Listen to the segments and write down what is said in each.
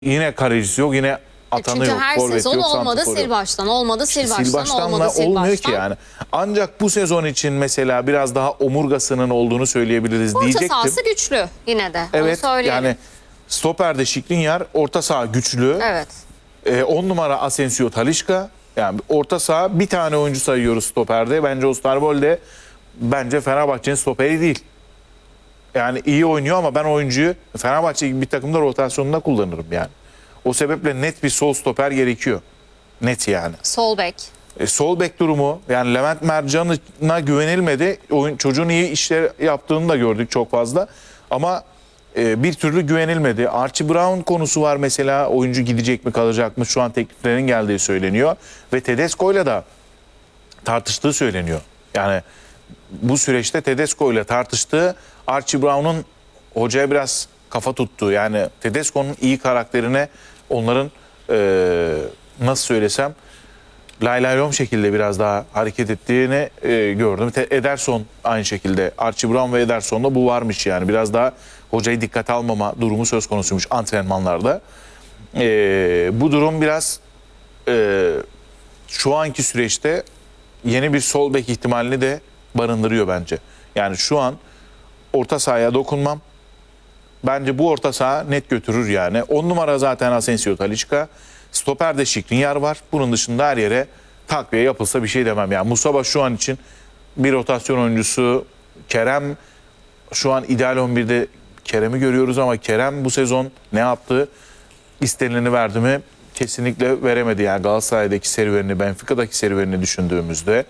Yine kalecisi yok, yine atanı Çünkü yok. her Forveti sezon yok, olmadı santrafor sil yok. baştan, olmadı sil baştan, Sil baştanla olmadı sil olmuyor baştan. ki yani. Ancak bu sezon için mesela biraz daha omurgasının olduğunu söyleyebiliriz Orta diyecektim. sahası güçlü yine de. Evet, Onu söyleyelim. yani stoperde Skriniar, orta saha güçlü. Evet. 10 numara Asensio, Talisca. Yani orta saha bir tane oyuncu sayıyoruz stoperde. Bence Osterwolde bence Fenerbahçe'nin stoperi değil. Yani iyi oynuyor ama ben oyuncuyu Fenerbahçe gibi bir takımda rotasyonunda kullanırım yani. O sebeple net bir sol stoper gerekiyor. Net yani. Sol bek. Sol bek durumu, yani Levent Mercan'a güvenilmedi. Çocuğun iyi işler yaptığını da gördük çok fazla. Ama bir türlü güvenilmedi. Archie Brown konusu var mesela. Oyuncu gidecek mi kalacak mı? Şu an tekliflerin geldiği söyleniyor. Ve Tedesco'yla da tartıştığı söyleniyor. Yani bu süreçte Tedesco'yla tartıştığı, Archie Brown'un hocaya biraz kafa tuttu. Yani Tedesco'nun iyi karakterine, onların nasıl söylesem, lay lay lom şekilde biraz daha hareket ettiğini gördüm. Ederson aynı şekilde. Archie Brown ve Ederson'da bu varmış yani. Biraz daha hocayı dikkate almama durumu söz konusuymuş antrenmanlarda. Bu durum biraz şu anki süreçte yeni bir sol bek ihtimalini de barındırıyor bence. Yani şu an orta sahaya dokunmam. Bence bu orta saha net götürür yani. 10 numara zaten Asensio, Talisca. Stoperde Skriniar var. Bunun dışında her yere takviye yapılsa bir şey demem. Yani Musaba şu an için bir rotasyon oyuncusu. Kerem şu an ideal 11'de Kerem'i görüyoruz ama Kerem bu sezon ne yaptı? İstenileni verdi mi? Kesinlikle veremedi. Yani Galatasaray'daki serüvenini, Benfica'daki serüvenini düşündüğümüzde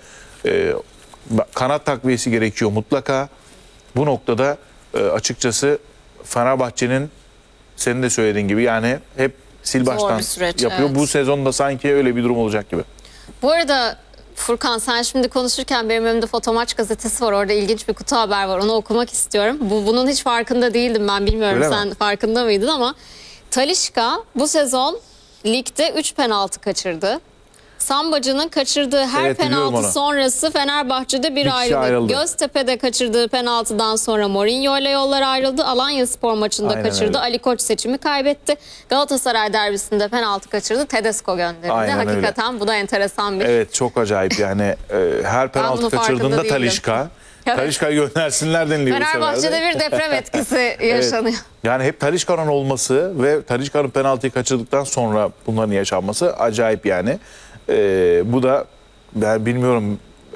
kanat takviyesi gerekiyor mutlaka. Bu noktada açıkçası Fenerbahçe'nin senin de söylediğin gibi yani hep sil baştan süreç, yapıyor. evet. Bu sezonda sanki öyle bir durum olacak gibi. Bu arada Furkan, sen şimdi konuşurken benim önümde Fotomaç gazetesi var. Orada ilginç bir kutu haber var. Onu okumak istiyorum. Bunun hiç farkında değildim ben. Bilmiyorum Öyle sen mi? farkında mıydın ama Talisca bu sezon ligde 3 penaltı kaçırdı. Sambacı'nın kaçırdığı her Evet, biliyorum penaltı onu. sonrası Fenerbahçe'de bir kişi ayrılık. ayrıldı. Göztepe'de kaçırdığı penaltıdan sonra Mourinho ile yollar ayrıldı. Alanyaspor maçında Aynen kaçırdı. öyle. Ali Koç seçimi kaybetti. Galatasaray derbisinde penaltı kaçırdı. Tedesco gönderildi. Aynen öyle. Hakikaten bu da enteresan bir. Evet, çok acayip yani. Her penaltı bunun farkında kaçırdığında değildim. Talisca. Evet. Talisca'yı göndersinler deniliyor bu Fenerbahçe'de sefer de. bir deprem etkisi yaşanıyor. Yani hep Talisca'nın olması ve Talisca'nın penaltıyı kaçırdıktan sonra bunların yaşanması acayip yani. Bu da ben bilmiyorum,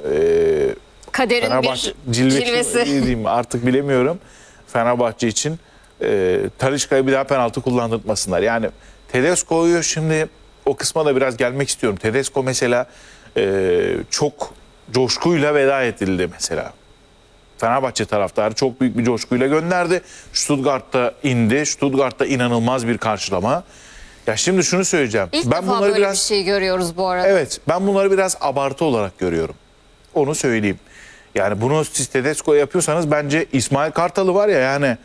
Kaderin Fenerbahçe bir cilvesi mi diyeyim artık bilemiyorum. Fenerbahçe için Talisca'ya bir daha penaltı kullandırtmasınlar. Yani Tedesco'yu şimdi o kısma da biraz gelmek istiyorum. Tedesco mesela çok coşkuyla veda edildi mesela. Fenerbahçe taraftarı çok büyük bir coşkuyla gönderdi. Stuttgart'ta indi. Stuttgart'ta inanılmaz bir karşılama. Ya şimdi şunu söyleyeceğim. İlk defa böyle bir şey görüyoruz bu arada. Evet, ben bunları biraz abartı olarak görüyorum. Onu söyleyeyim. Yani bunu siz Tedesco'ya yapıyorsanız bence İsmail Kartal'ı var ya, yani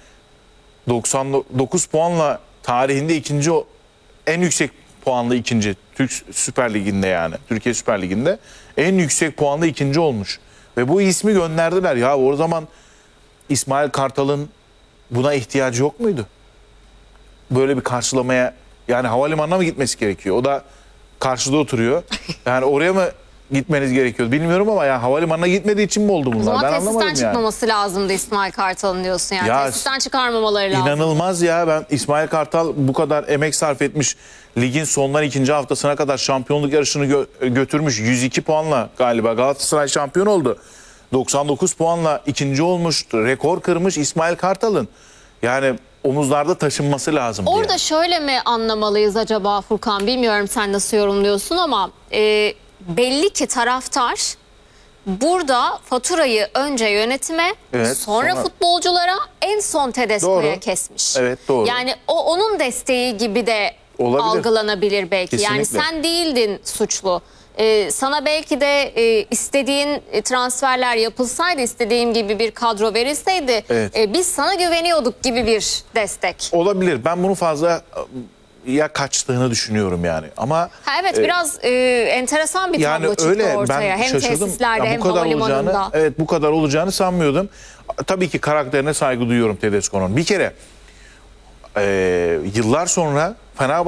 99 puanla tarihinde ikinci, en yüksek puanlı ikinci Türk Süper Ligi'nde, yani Türkiye Süper Ligi'nde en yüksek puanlı ikinci olmuş. Ve bu ismi gönderdiler. Ya o zaman İsmail Kartal'ın buna ihtiyacı yok muydu? Böyle bir karşılamaya, yani havalimanına mı gitmesi gerekiyor? O da karşıda oturuyor. Yani oraya mı gitmeniz gerekiyor bilmiyorum ama ya havalimanına gitmediği için mi oldu O bunlar? zaman Ben tesisten anlamadım yani. çıkmaması lazımdı İsmail Kartal'ın diyorsun yani. Ya, tesisten çıkarmamaları lazım. İnanılmaz ya, ben İsmail Kartal bu kadar emek sarf etmiş. Ligin sondan ikinci haftasına kadar şampiyonluk yarışını götürmüş. 102 puanla galiba Galatasaray şampiyon oldu. 99 puanla ikinci olmuş. Rekor kırmış İsmail Kartal'ın. Yani omuzlarda taşınması lazım. Orada şöyle mi anlamalıyız acaba Furkan? Bilmiyorum sen nasıl yorumluyorsun ama belli ki taraftar burada faturayı önce yönetime, Evet, sonra futbolculara, en son Tedesco'ya Doğru. kesmiş. Evet, doğru. Yani onun desteği gibi de Olabilir. algılanabilir belki. Yani Kesinlikle. sen değildin suçlu. Sana belki de istediğin transferler yapılsaydı, istediğim gibi bir kadro verilseydi, Evet. biz sana güveniyorduk gibi bir destek. Olabilir. Ben bunu fazla kaçtığını düşünüyorum yani. Ama Ha, evet, biraz enteresan bir yani tablo çıktı öyle, ortaya. ben Hem şaşırdım. tesislerde Ya hem bu kadar olacağını, havalimanında. evet, bu kadar olacağını sanmıyordum. Tabii ki karakterine saygı duyuyorum Tedesco'nun. Bir kere yıllar sonra Fenerbahçe